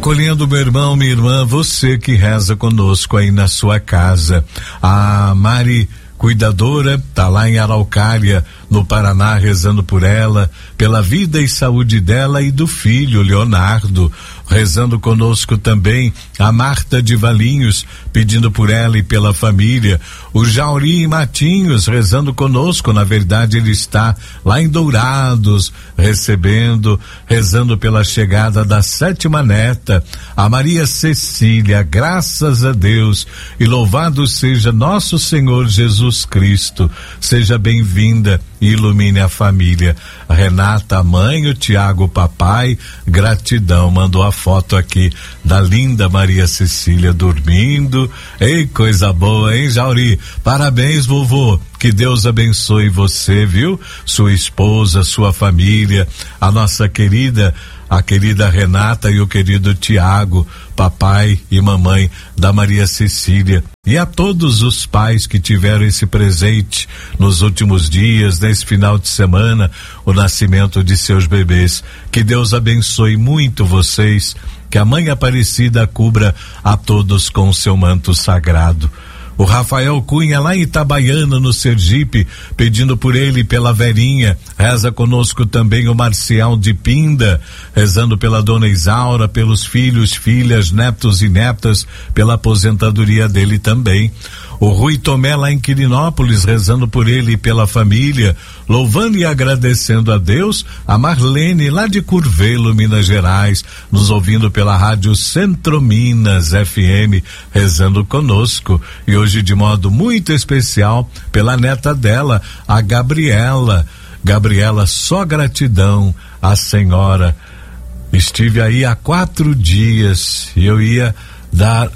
Acolhendo meu irmão, minha irmã, você que reza conosco aí na sua casa. A Mari Cuidadora tá lá em Araucária, no Paraná, rezando por ela, pela vida e saúde dela e do filho Leonardo. Rezando conosco também a Marta de Valinhos, pedindo por ela e pela família. O Jauri em Matinhos rezando conosco, na verdade ele está lá em Dourados, rezando pela chegada da 7ª neta, a Maria Cecília. Graças a Deus e louvado seja nosso Senhor Jesus Cristo. Seja bem-vinda e ilumine a família. A Renata, a mãe, o Tiago, o papai, gratidão. Mandou a foto aqui da linda Maria Cecília dormindo. Ei, coisa boa, hein, Jauri? Parabéns, vovô. Que Deus abençoe você, viu? Sua esposa, sua família, a nossa querida Renata e o querido Tiago, papai e mamãe da Maria Cecília. E a todos os pais que tiveram esse presente nos últimos dias, nesse final de semana, o nascimento de seus bebês. Que Deus abençoe muito vocês, que a Mãe Aparecida cubra a todos com o seu manto sagrado. O Rafael Cunha, lá em Itabaiana, no Sergipe, pedindo por ele e pela Verinha. Reza conosco também o Marcial de Pinda, rezando pela dona Isaura, pelos filhos, filhas, netos e netas, pela aposentadoria dele também. O Rui Tomé, lá em Quirinópolis, rezando por ele e pela família, louvando e agradecendo a Deus. A Marlene, lá de Curvelo, Minas Gerais, nos ouvindo pela rádio Centro Minas FM, rezando conosco. E hoje, de modo muito especial, pela neta dela, a Gabriela. Gabriela, só gratidão à senhora. Estive aí há 4 dias e eu ia dar...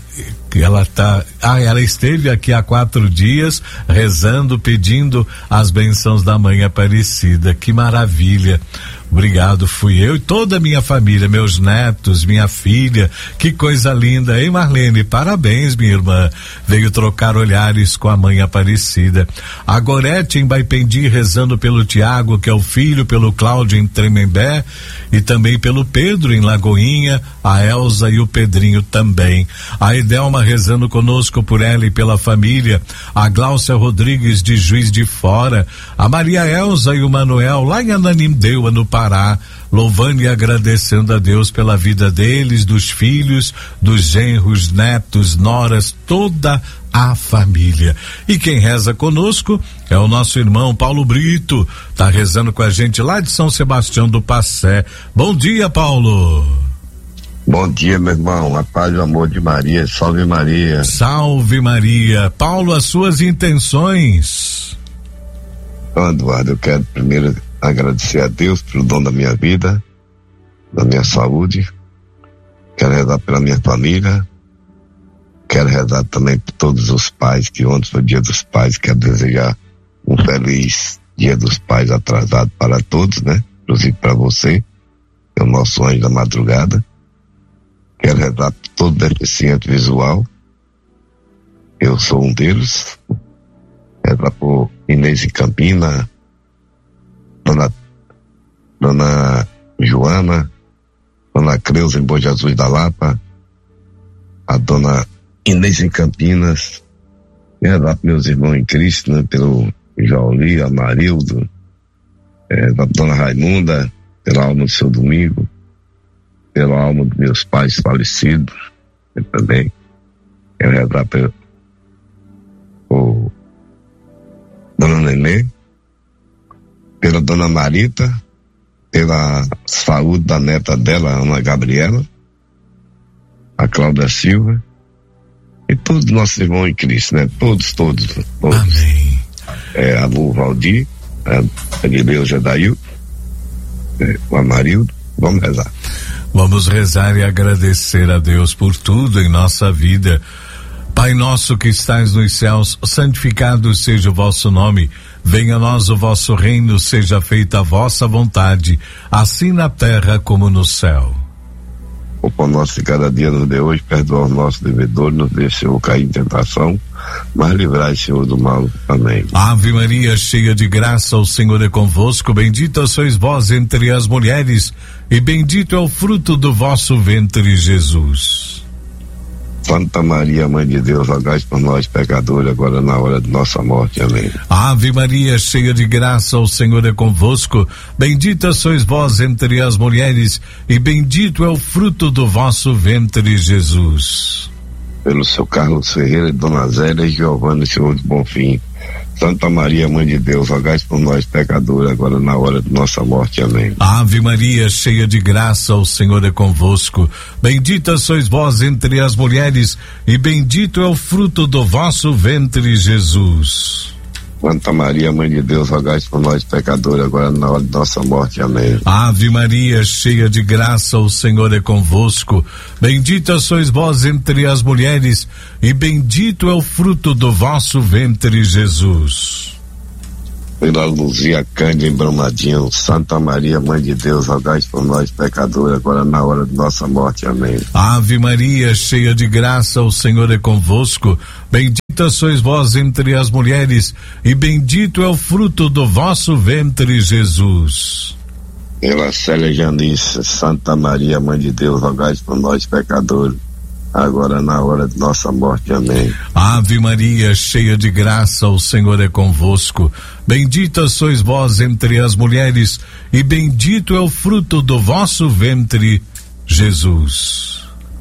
ela esteve aqui há 4 dias rezando, pedindo as bênçãos da Mãe Aparecida. Que maravilha. Obrigado, fui eu e toda a minha família, meus netos, minha filha. Que coisa linda, hein, Marlene? Parabéns, minha irmã. Veio trocar olhares com a Mãe Aparecida. A Gorete em Baipendi rezando pelo Tiago, que é o filho, pelo Cláudio em Tremembé e também pelo Pedro em Lagoinha, a Elza e o Pedrinho também. A Edelma rezando conosco por ela e pela família. A Gláucia Rodrigues de Juiz de Fora. A Maria Elza e o Manuel lá em Ananindeua, no Pará, louvando e agradecendo a Deus pela vida deles, dos filhos, dos genros, netos, noras, toda a família. E quem reza conosco é o nosso irmão Paulo Brito, tá rezando com a gente lá de São Sebastião do Passé. Bom dia, Paulo. Bom dia, meu irmão, a paz e o amor de Maria, salve Maria. Salve Maria. Paulo, as suas intenções? Eduardo, eu quero primeiro agradecer a Deus pelo dom da minha vida, da minha saúde. Quero rezar pela minha família. Quero rezar também por todos os pais, que ontem foi o Dia dos Pais. Quero desejar um feliz Dia dos Pais atrasado para todos, né? Inclusive para você, que é o nosso anjo da madrugada. Quero rezar por todo deficiente visual. Eu sou um deles. Rezar por Inês em Campina, Dona Joana, Dona Creuza em Bom Jesus da Lapa, a Dona Inês em Campinas. Quero rezar para meus irmãos em Cristo, né? Pelo Jauli, a Marildo, da Dona Raimunda, pela alma do seu Domingo, pela alma dos meus pais falecidos. Eu também quero rezar pelo Dona Nenê, pela Dona Marita, pela saúde da neta dela, Ana Gabriela, a Cláudia Silva e todos os nossos irmãos em Cristo, né? Todos. Amém. Avô Valdir, a Guilherme Gedail, o Amarildo. Vamos rezar. Vamos rezar e agradecer a Deus por tudo em nossa vida. Pai nosso que estais nos céus, santificado seja o vosso nome. Venha a nós o vosso reino, seja feita a vossa vontade, assim na terra como no céu. O pão nosso de cada dia nos dê hoje, perdoa os nossos devedores, nos deixe cair em tentação, mas livrai, Senhor, do mal. Amém. Ave Maria, cheia de graça, o Senhor é convosco, bendita sois vós entre as mulheres, e bendito é o fruto do vosso ventre, Jesus. Santa Maria, Mãe de Deus, rogai por nós, pecadores, agora na hora de nossa morte. Amém. Ave Maria, cheia de graça, o Senhor é convosco, bendita sois vós entre as mulheres, e bendito é o fruto do vosso ventre, Jesus. Pelo seu Carlos Ferreira, Dona Zélia e Giovanni, Senhor de Bonfim. Santa Maria, Mãe de Deus, rogai por nós, pecadores, agora na hora de nossa morte. Amém. Ave Maria, cheia de graça, o Senhor é convosco, bendita sois vós entre as mulheres, e bendito é o fruto do vosso ventre, Jesus. Santa Maria, Mãe de Deus, rogai por nós, pecadores, agora na hora de nossa morte. Amém. Ave Maria, cheia de graça, o Senhor é convosco, bendita sois vós entre as mulheres, e bendito é o fruto do vosso ventre, Jesus. Pela Luzia Cândia em Brumadinho, Santa Maria, Mãe de Deus, rogai por nós, pecadores, agora na hora de nossa morte. Amém. Ave Maria, cheia de graça, o Senhor é convosco, bendita sois vós entre as mulheres, e bendito é o fruto do vosso ventre, Jesus. Pela Célia Janice, Santa Maria, Mãe de Deus, rogai por nós, pecadores, agora na hora de nossa morte. Amém. Ave Maria, cheia de graça, o Senhor é convosco, bendita sois vós entre as mulheres, e bendito é o fruto do vosso ventre, Jesus.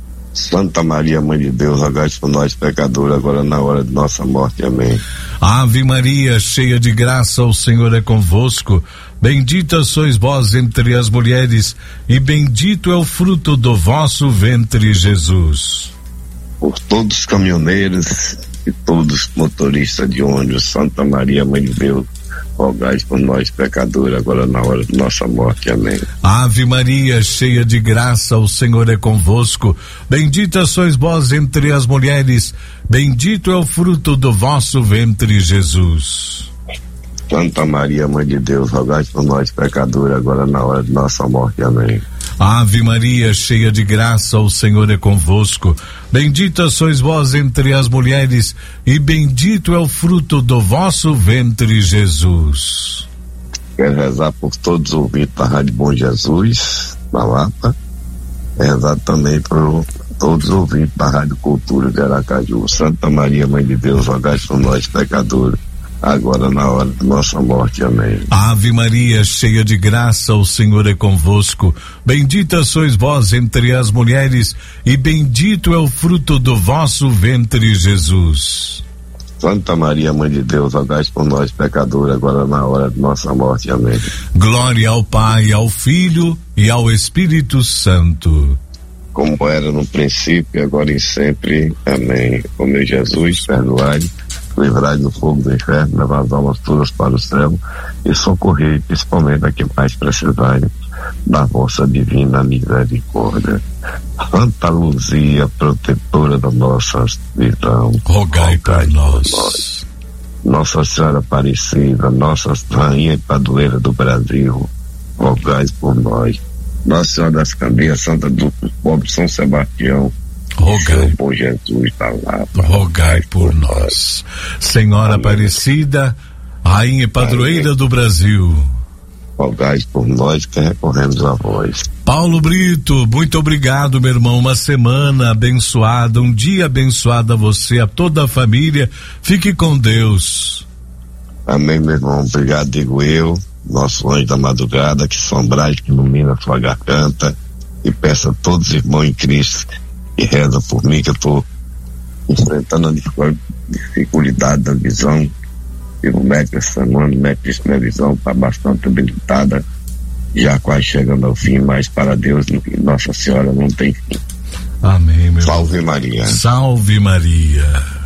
Santa Maria, Mãe de Deus, rogai por nós, pecadores, agora na hora de nossa morte. Amém. Ave Maria, cheia de graça, o Senhor é convosco, bendita sois vós entre as mulheres, e bendito é o fruto do vosso ventre, Jesus. Por todos os caminhoneiros e todos os motoristas de ônibus, Santa Maria, Mãe de Deus, rogai por nós, pecadores, agora na hora de nossa morte. Amém. Ave Maria, cheia de graça, o Senhor é convosco, bendita sois vós entre as mulheres, bendito é o fruto do vosso ventre, Jesus. Santa Maria, Mãe de Deus, rogai por nós, pecadores, agora na hora de nossa morte. Amém. Ave Maria, cheia de graça, o Senhor é convosco, bendita sois vós entre as mulheres, e bendito é o fruto do vosso ventre, Jesus. Quero rezar por todos os ouvintes da Rádio Bom Jesus, na Lapa. Rezar também por todos os ouvintes da Rádio Cultura de Aracaju. Santa Maria, Mãe de Deus, rogai por nós, pecadores, agora na hora de nossa morte. Amém. Ave Maria, cheia de graça, o Senhor é convosco, bendita sois vós entre as mulheres, e bendito é o fruto do vosso ventre, Jesus. Santa Maria, Mãe de Deus, rogai por nós, pecadores, agora na hora de nossa morte. Amém. Glória ao Pai, ao Filho e ao Espírito Santo. Como era no princípio, agora e sempre. Amém. Ó meu Jesus, perdoai, livrai do fogo do inferno, levar as almas todas para o céu e socorrei principalmente a quem mais precisarem da vossa divina misericórdia. Santa Luzia, protetora da nossa visão, rogai por nós. Nossa Senhora Aparecida, Nossa Rainha e Padroeira do Brasil, rogai por nós. Nossa Senhora das Candeias, Santa do Pobre São Sebastião, rogai por Jesus, está lá. Rogai por nós. Senhora Aparecida, Rainha e Padroeira do Brasil, rogai por nós que recorremos a vós. Paulo Brito, muito obrigado, meu irmão. Uma semana abençoada, um dia abençoado a você, a toda a família. Fique com Deus. Amém, meu irmão. Obrigado, digo eu, nosso anjo da madrugada, que sombrais que ilumina a sua garganta, e peça a todos os irmãos em Cristo que reza por mim, que eu estou enfrentando a dificuldade da visão. E o médico essa semana, o médico disse que minha visão está bastante debilitada, já quase chegando ao fim, mas para Deus e Nossa Senhora não tem fim. Amém, meu Salve Maria. Salve Maria.